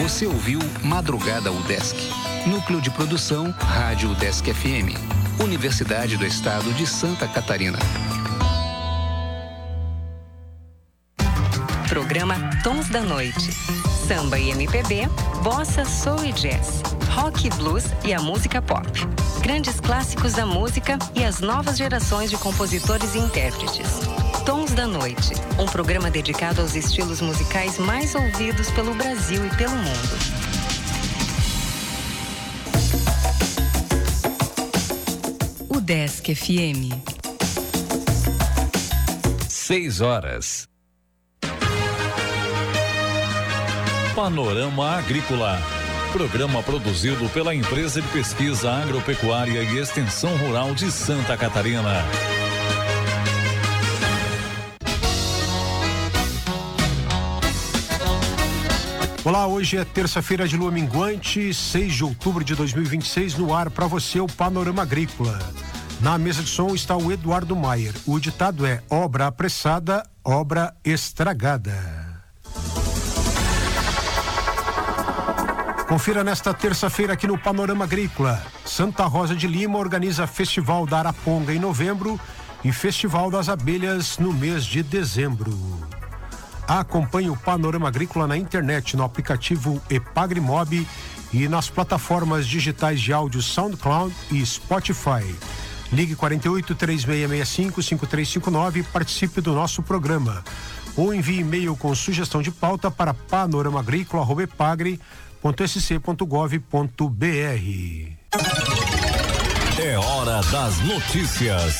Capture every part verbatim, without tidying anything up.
Você ouviu Madrugada UDESC. Núcleo de Produção, Rádio UDESC F M. Universidade do Estado de Santa Catarina. Programa Tons da Noite. Samba e M P B, bossa, soul e jazz, rock e blues e a música pop. Grandes clássicos da música e as novas gerações de compositores e intérpretes. Tons da Noite, um programa dedicado aos estilos musicais mais ouvidos pelo Brasil e pelo mundo. UDESC F M. Seis horas. Panorama Agrícola. Programa produzido pela Empresa de Pesquisa Agropecuária e Extensão Rural de Santa Catarina. Olá, hoje é terça-feira de lua minguante, seis de outubro de dois mil e vinte e seis, no ar para você o Panorama Agrícola. Na mesa de som está o Eduardo Maier. O ditado é: obra apressada, obra estragada. Confira nesta terça-feira aqui no Panorama Agrícola. Santa Rosa de Lima organiza Festival da Araponga em novembro e Festival das Abelhas no mês de dezembro. Acompanhe o Panorama Agrícola na internet, no aplicativo Epagrimob e nas plataformas digitais de áudio SoundCloud e Spotify. Ligue quarenta e oito, três seis seis cinco, cinco três cinco nove e participe do nosso programa. Ou envie e-mail com sugestão de pauta para panoramaagrícola arroba epagre ponto s c ponto gov ponto b r. É hora das notícias.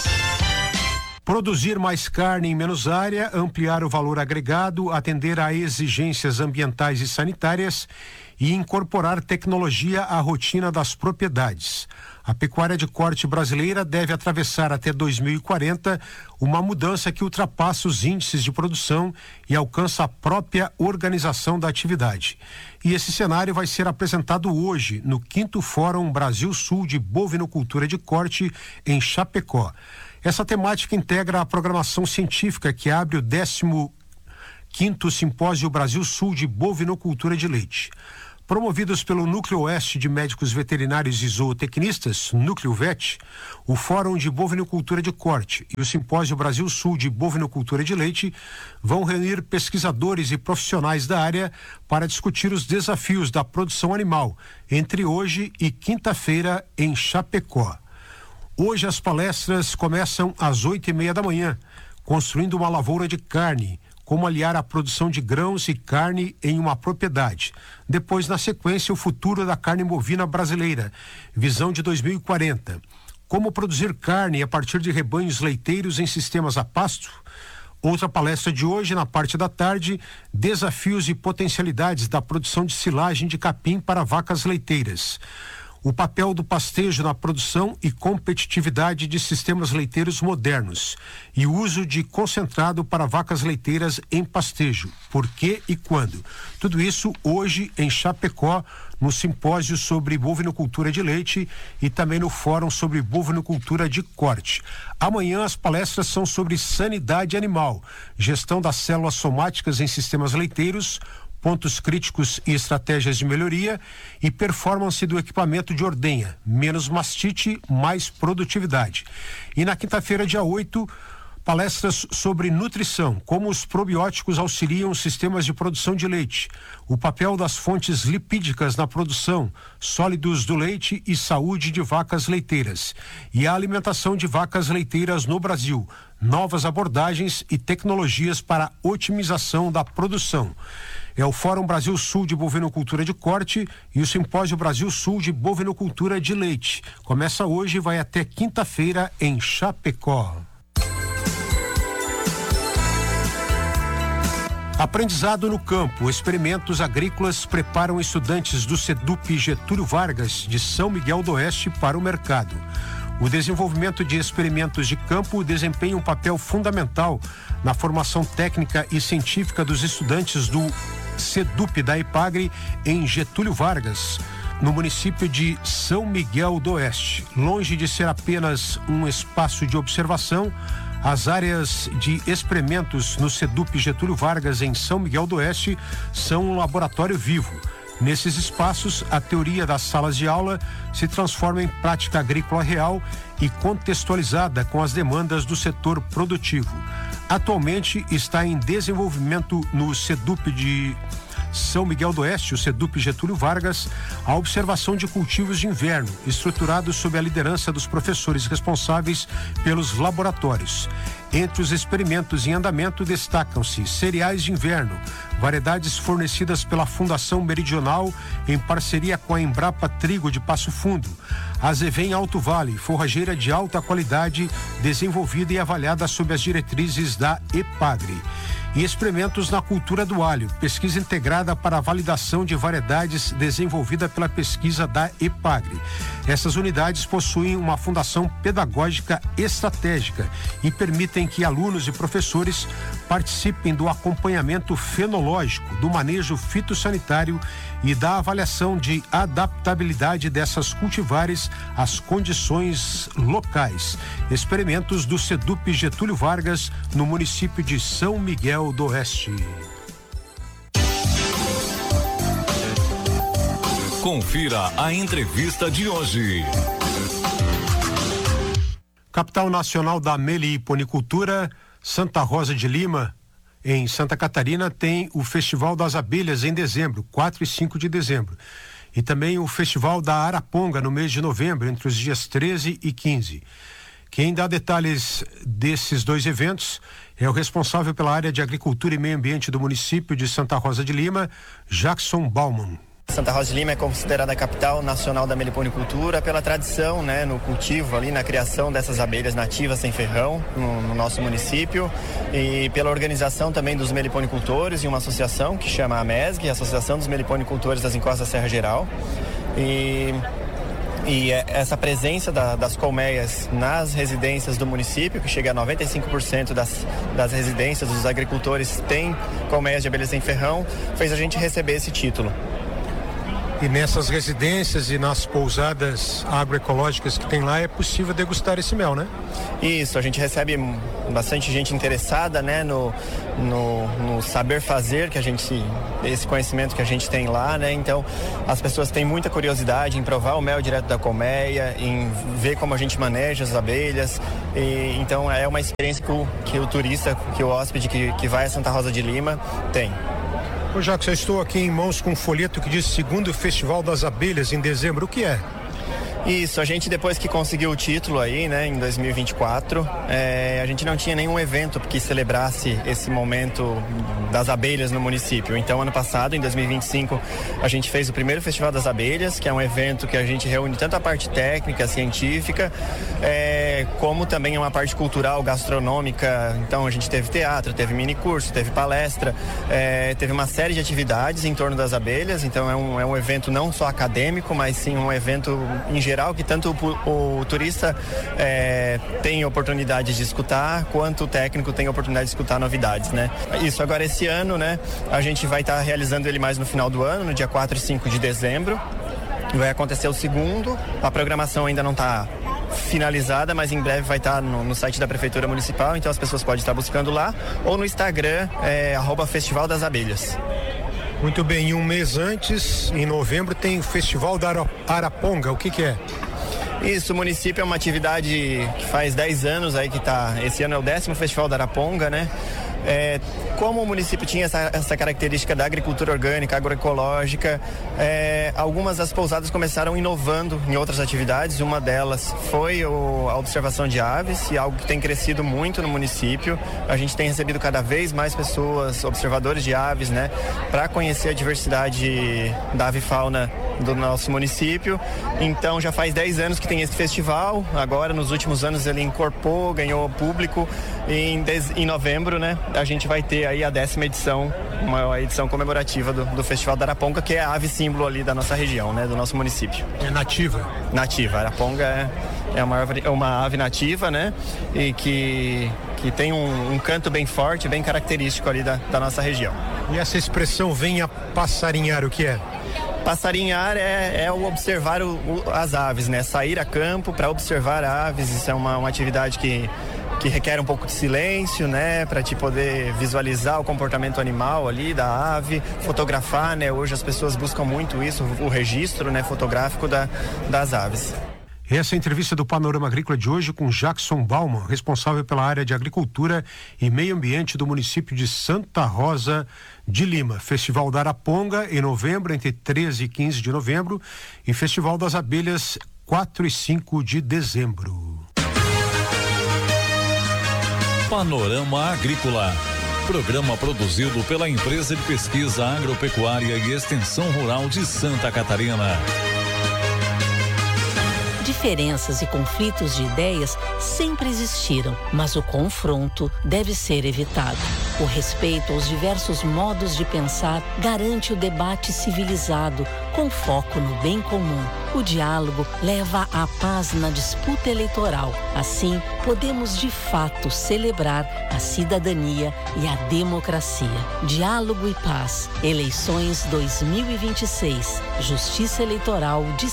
Produzir mais carne em menos área, ampliar o valor agregado, atender a exigências ambientais e sanitárias e incorporar tecnologia à rotina das propriedades. A pecuária de corte brasileira deve atravessar até dois mil e quarenta uma mudança que ultrapassa os índices de produção e alcança a própria organização da atividade. E esse cenário vai ser apresentado hoje no quinto Fórum Brasil-Sul de Bovinocultura de Corte em Chapecó. Essa temática integra a programação científica que abre o décimo quinto Simpósio Brasil-Sul de Bovinocultura de Leite. Promovidos pelo Núcleo Oeste de Médicos Veterinários e Zootecnistas, Núcleo V E T, o Fórum de Bovinocultura de Corte e o Simpósio Brasil-Sul de Bovinocultura de Leite vão reunir pesquisadores e profissionais da área para discutir os desafios da produção animal entre hoje e quinta-feira em Chapecó. Hoje as palestras começam às oito e meia da manhã, construindo uma lavoura de carne, como aliar a produção de grãos e carne em uma propriedade. Depois, na sequência, o futuro da carne bovina brasileira, visão de dois mil e quarenta. Como produzir carne a partir de rebanhos leiteiros em sistemas a pasto. Outra palestra de hoje, na parte da tarde, desafios e potencialidades da produção de silagem de capim para vacas leiteiras. O papel do pastejo na produção e competitividade de sistemas leiteiros modernos e o uso de concentrado para vacas leiteiras em pastejo, por que e quando. Tudo isso hoje em Chapecó, no simpósio sobre bovinocultura de leite e também no fórum sobre bovinocultura de corte. Amanhã as palestras são sobre sanidade animal, gestão das células somáticas em sistemas leiteiros, pontos críticos e estratégias de melhoria e performance do equipamento de ordenha, menos mastite, mais produtividade. E na quinta-feira, dia oito, palestras sobre nutrição, como os probióticos auxiliam os sistemas de produção de leite, o papel das fontes lipídicas na produção, sólidos do leite e saúde de vacas leiteiras, e a alimentação de vacas leiteiras no Brasil, novas abordagens e tecnologias para otimização da produção. É o Fórum Brasil-Sul de Bovinocultura de Corte e o Simpósio Brasil-Sul de Bovinocultura de Leite. Começa hoje e vai até quinta-feira em Chapecó. Aprendizado no campo. Experimentos agrícolas preparam estudantes do SEDUP Getúlio Vargas de São Miguel do Oeste para o mercado. O desenvolvimento de experimentos de campo desempenha um papel fundamental na formação técnica e científica dos estudantes do SEDUP da Epagre em Getúlio Vargas, no município de São Miguel do Oeste. Longe de ser apenas um espaço de observação, As áreas de experimentos no SEDUP Getúlio Vargas, em São Miguel do Oeste, são um laboratório vivo. Nesses espaços, a teoria das salas de aula se transforma em prática agrícola real e contextualizada com as demandas do setor produtivo. Atualmente está em desenvolvimento no SEDUP de São Miguel do Oeste, o SEDUP Getúlio Vargas, a observação de cultivos de inverno, estruturados sob a liderança dos professores responsáveis pelos laboratórios. Entre os experimentos em andamento destacam-se cereais de inverno, variedades fornecidas pela Fundação Meridional em parceria com a Embrapa Trigo de Passo Fundo, azevém Alto Vale, forrageira de alta qualidade, desenvolvida e avaliada sob as diretrizes da EPAGRE. E experimentos na cultura do alho, pesquisa integrada para a validação de variedades desenvolvida pela pesquisa da EPAGRE. Essas unidades possuem uma fundação pedagógica estratégica e permitem que alunos e professores participem do acompanhamento fenológico, do manejo fitossanitário e da avaliação de adaptabilidade dessas cultivares às condições locais. Experimentos do SEDUP Getúlio Vargas, no município de São Miguel do Oeste. Confira a entrevista de hoje. Capital nacional da meliponicultura, Santa Rosa de Lima, em Santa Catarina, tem o Festival das Abelhas em dezembro, quatro e cinco de dezembro. E também o Festival da Araponga no mês de novembro, entre os dias treze e quinze. Quem dá detalhes desses dois eventos é o responsável pela área de Agricultura e Meio Ambiente do município de Santa Rosa de Lima, Jackson Bauman. Santa Rosa de Lima é considerada a capital nacional da meliponicultura pela tradição, né, no cultivo, ali na criação dessas abelhas nativas sem ferrão no, no nosso município, e pela organização também dos meliponicultores e uma associação que chama a MESG, a Associação dos Meliponicultores das Encostas da Serra Geral. E E essa presença da, das colmeias nas residências do município, que chega a noventa e cinco por cento das, das residências dos agricultores tem colmeias de abelhas sem ferrão, fez a gente receber esse título. E nessas residências e nas pousadas agroecológicas que tem lá é possível degustar esse mel, né? Isso, a gente recebe bastante gente interessada, né, no, no, no saber fazer que a gente, esse conhecimento que a gente tem lá, né? Então as pessoas têm muita curiosidade em provar o mel direto da colmeia, em ver como a gente maneja as abelhas. E, então é uma experiência que o, que o turista, que o hóspede que, que vai a Santa Rosa de Lima tem. Ô Jacques, eu estou aqui em mãos com um folheto que diz segundo Festival das Abelhas em dezembro. O que é? Isso, a gente depois que conseguiu o título aí, né, em dois mil e vinte e quatro, é, a gente não tinha nenhum evento que celebrasse esse momento das abelhas no município. Então, ano passado, em dois mil e vinte e cinco, a gente fez o primeiro Festival das Abelhas, que é um evento que a gente reúne tanto a parte técnica, científica, é, como também uma parte cultural, gastronômica. Então, a gente teve teatro, teve mini curso, teve palestra, é, teve uma série de atividades em torno das abelhas. Então, é um, é um evento não só acadêmico, mas sim um evento em geral geral que tanto o, o turista é, tem oportunidade de escutar, quanto o técnico tem oportunidade de escutar novidades, né? Isso, agora esse ano, né, a gente vai estar tá realizando ele mais no final do ano, no dia quatro e cinco de dezembro. Vai acontecer o segundo, a programação ainda não está finalizada, mas em breve vai estar tá no, no site da Prefeitura Municipal, então as pessoas podem estar buscando lá, ou no Instagram, é, arroba Festival das Abelhas. Muito bem, e um mês antes, em novembro, tem o Festival da Araponga. O que que é? Isso, o município é uma atividade que faz dez anos aí que tá, esse ano é o décimo Festival da Araponga, né? É, como o município tinha essa, essa característica da agricultura orgânica, agroecológica, é, algumas das pousadas começaram inovando em outras atividades. Uma delas foi o, a observação de aves, e algo que tem crescido muito no município. A gente tem recebido cada vez mais pessoas, observadores de aves, né, para conhecer a diversidade da avifauna do nosso município. Então já faz dez anos que tem esse festival. Agora, nos últimos anos, ele incorporou, ganhou público, e em, em novembro, né, a gente vai ter aí a décima edição, uma edição comemorativa do, do Festival da Araponga, que é a ave símbolo ali da nossa região, né, do nosso município. É nativa? Nativa. A Araponga é, é uma, ave, uma ave nativa, né, e que, que tem um, um canto bem forte, bem característico ali da, da nossa região. E essa expressão venha passarinhar, o que é? Passarinhar é, é o observar o, o, as aves, né? Sair a campo para observar aves. Isso é uma, uma atividade que, que requer um pouco de silêncio, né, para te poder visualizar o comportamento animal ali da ave, fotografar, né? Hoje as pessoas buscam muito isso, o registro, né, fotográfico da, das aves. Essa é a entrevista do Panorama Agrícola de hoje com Jackson Bauman, responsável pela área de Agricultura e Meio Ambiente do município de Santa Rosa de Lima. Festival da Araponga em novembro, entre treze e quinze de novembro, e Festival das Abelhas quatro e cinco de dezembro. Panorama Agrícola. Programa produzido pela Empresa de Pesquisa Agropecuária e Extensão Rural de Santa Catarina. Diferenças e conflitos de ideias sempre existiram, mas o confronto deve ser evitado. O respeito aos diversos modos de pensar garante o debate civilizado, com foco no bem comum. O diálogo leva à paz na disputa eleitoral. Assim, podemos de fato celebrar a cidadania e a democracia. Diálogo e paz. Eleições dois mil e vinte e seis. Justiça Eleitoral de